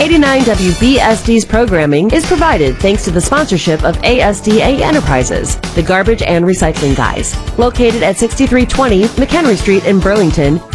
89 WBSD's programming is provided thanks to the sponsorship of ASDA Enterprises, the Garbage and Recycling Guys, located at 6320 McHenry Street in Burlington.